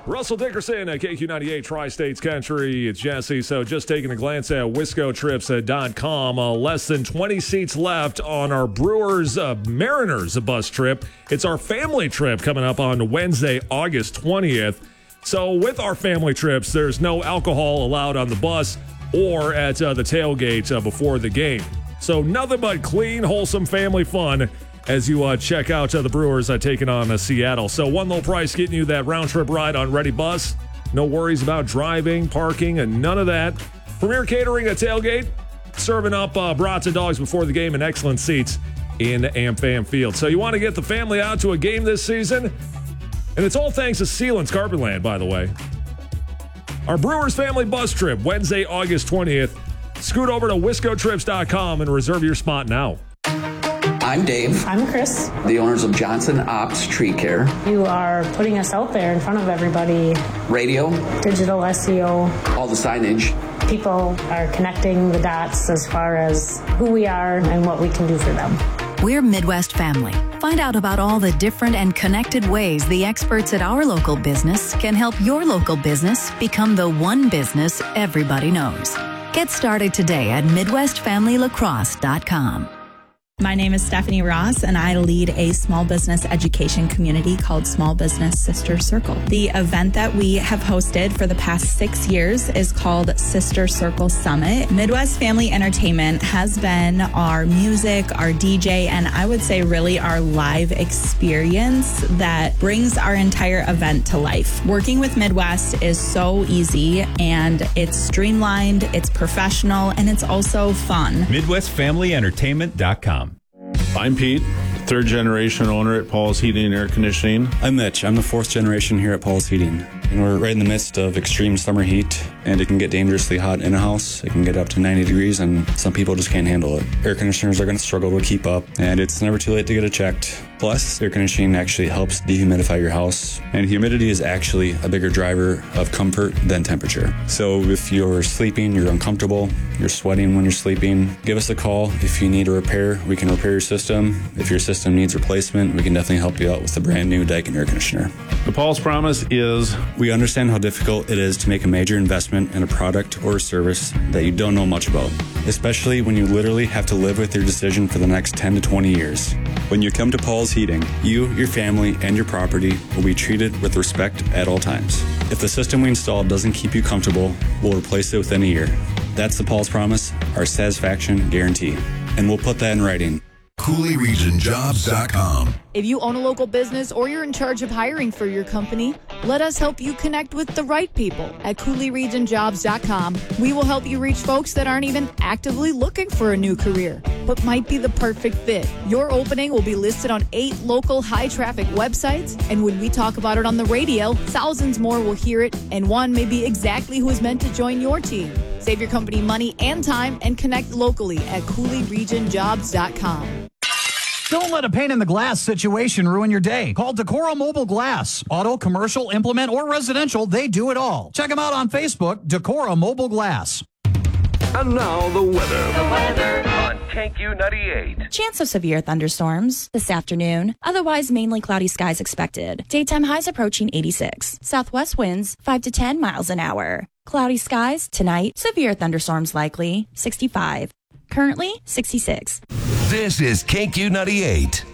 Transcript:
Russell Dickerson at KQ98 Tri-States Country. It's Jesse. So just taking a glance at WiscoTrips.com. Less than 20 seats left on our Brewers Mariners bus trip. It's our family trip coming up on Wednesday, August 20th. So with our family trips, there's no alcohol allowed on the bus or at the tailgate before the game. So nothing but clean, wholesome family fun as you check out the Brewers taking on Seattle. So one low price getting you that round-trip ride on Ready Bus. No worries about driving, parking, and none of that. Premier Catering at tailgate, serving up brats and dogs before the game and excellent seats in AmFam Field. So you want to get the family out to a game this season? And it's all thanks to Sealant's Carpetland, by the way. Our Brewers family bus trip, Wednesday, August 20th. Scoot over to WiscoTrips.com and reserve your spot now. I'm Dave. I'm Chris. The owners of Johnson Ops Tree Care. You are putting us out there in front of everybody. Radio. Digital SEO. All the signage. People are connecting the dots as far as who we are and what we can do for them. We're Midwest Family. Find out about all the different and connected ways the experts at our local business can help your local business become the one business everybody knows. Get started today at MidwestFamilyLacrosse.com. My name is Stephanie Ross, and I lead a small business education community called Small Business Sister Circle. The event that we have hosted for the past 6 years is called Sister Circle Summit. Midwest Family Entertainment has been our music, our DJ, and I would say really our live experience that brings our entire event to life. Working with Midwest is so easy, and it's streamlined, it's professional, and it's also fun. MidwestFamilyEntertainment.com. I'm Pete, third generation owner at Paul's Heating and Air Conditioning. I'm Mitch. I'm the fourth generation here at Paul's Heating. And we're right in the midst of extreme summer heat, and it can get dangerously hot in a house. It can get up to 90 degrees, and some people just can't handle it. Air conditioners are going to struggle to keep up, and it's never too late to get it checked. Plus, air conditioning actually helps dehumidify your house, and humidity is actually a bigger driver of comfort than temperature. So if you're sleeping, you're uncomfortable, you're sweating when you're sleeping, give us a call. If you need a repair, we can repair your system. If your system needs replacement, we can definitely help you out with a brand new Daikin air conditioner. The Paul's promise is, we understand how difficult it is to make a major investment in a product or a service that you don't know much about, especially when you literally have to live with your decision for the next 10 to 20 years. When you come to Paul's Heating, you, your family, and your property will be treated with respect at all times. If the system we installed doesn't keep you comfortable, we'll replace it within a year. That's the Paul's promise, our satisfaction guarantee. And we'll put that in writing. CooleyRegionJobs.com. If you own a local business or you're in charge of hiring for your company, let us help you connect with the right people at CooleyRegionJobs.com. We will help you reach folks that aren't even actively looking for a new career, but might be the perfect fit. Your opening will be listed on 8 local high-traffic websites, and when we talk about it on the radio, thousands more will hear it, and one may be exactly who is meant to join your team. Save your company money and time and connect locally at CooleyRegionJobs.com. Don't let a pane in the glass situation ruin your day. Call Decora Mobile Glass. Auto, commercial, implement, or residential, they do it all. Check them out on Facebook, Decora Mobile Glass. And now the weather. The weather on KQ98. Chance of severe thunderstorms this afternoon. Otherwise, mainly cloudy skies expected. Daytime highs approaching 86. Southwest winds 5 to 10 miles an hour. Cloudy skies tonight. Severe thunderstorms likely 65. Currently 66. This is KQ98.